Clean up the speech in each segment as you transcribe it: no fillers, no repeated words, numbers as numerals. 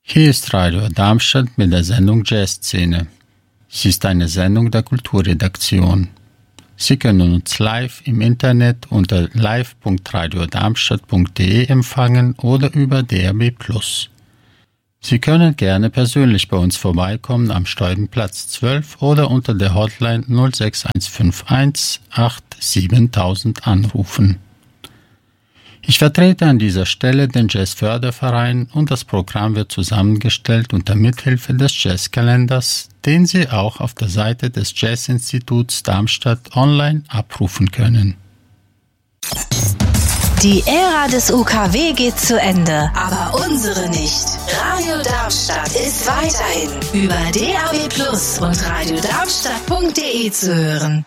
Hier ist Radio Darmstadt mit der Sendung Jazzszene. Sie ist eine Sendung der Kulturredaktion. Sie können uns live im Internet unter live.radiodarmstadt.de empfangen oder über DAB+. Sie können gerne persönlich bei uns vorbeikommen am Steubenplatz 12 oder unter der Hotline 06151 87000 anrufen. Ich vertrete an dieser Stelle den Jazzförderverein und das Programm wird zusammengestellt unter Mithilfe des Jazzkalenders, den Sie auch auf der Seite des Jazzinstituts Darmstadt online abrufen können. Die Ära des UKW geht zu Ende, aber unsere nicht. Radio Darmstadt ist weiterhin über DAB+ und radiodarmstadt.de zu hören.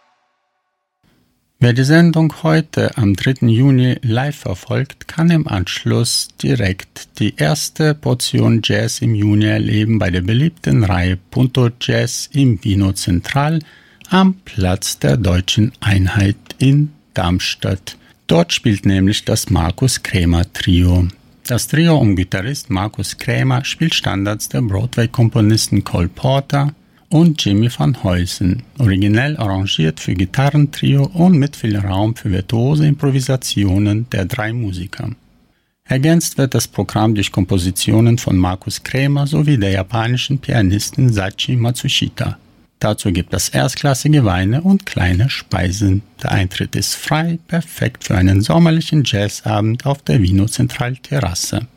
Wer die Sendung heute am 3. Juni live verfolgt, kann im Anschluss direkt die erste Portion Jazz im Juni erleben bei der beliebten Reihe Punto Jazz im Vino Central am Platz der Deutschen Einheit in Darmstadt. Dort spielt nämlich das Markus Krämer Trio. Das Trio um Gitarrist Markus Krämer spielt Standards der Broadway-Komponisten Cole Porter und Jimmy van Heusen, originell arrangiert für Gitarrentrio und mit viel Raum für virtuose Improvisationen der drei Musiker. Ergänzt wird das Programm durch Kompositionen von Markus Krämer sowie der japanischen Pianistin Sachi Matsushita. Dazu gibt es erstklassige Weine und kleine Speisen. Der Eintritt ist frei, perfekt für einen sommerlichen Jazzabend auf der Vino Central Terrasse.